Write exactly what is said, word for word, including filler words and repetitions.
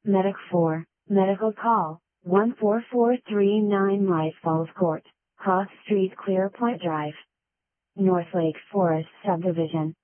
Medic four, medical call, one four four three nine Rice Falls Court, Cross Street Clearpoint Drive, North Lake Forest Subdivision.